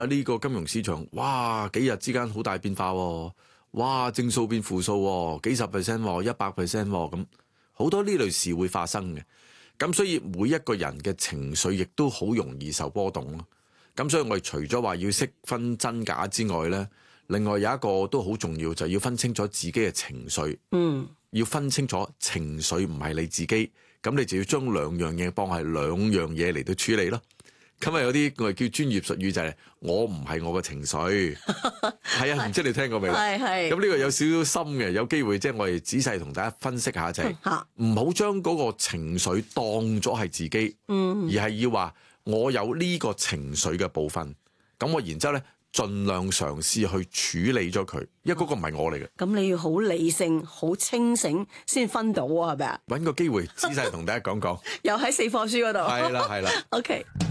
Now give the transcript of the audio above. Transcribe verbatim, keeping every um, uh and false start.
啊呢個金融市場，哇幾日之間好大變化喎，哇正數變負數喎，幾十 percent、一百 percent 咁，好多呢類事會發生嘅。咁所以每一個人嘅情緒亦都好容易受波動咯。咁所以我哋除咗話要識分真假之外咧，另外有一個都好重要，就係要分清楚自己嘅情緒。嗯，要分清楚情緒唔係你自己，咁你就要將兩樣嘢當係兩樣嘢嚟到處理咯。咁啊有啲我哋叫專業術語就係、是、我唔係我嘅情緒，係啊，唔知你聽過未？係係。咁呢個有少少深嘅，有機會即係我哋仔細同大家分析下就係、是，唔好將嗰個情緒當咗係自己，嗯、而係要話我有呢個情緒嘅部分，咁我然之後咧盡量嘗試去處理咗佢，因為嗰個唔係我嚟嘅。咁你要好理性、好清醒先分到啊，係咪啊？揾個機會仔細同大家講講。又喺四課書嗰度。係啦，係啦。OK。